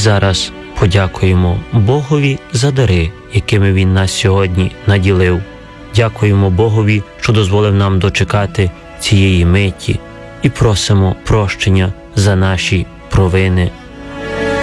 зараз подякуємо Богові за дари, якими Він нас сьогодні наділив. Дякуємо Богові, що дозволив нам дочекати цієї миті, і просимо прощення за наші провини.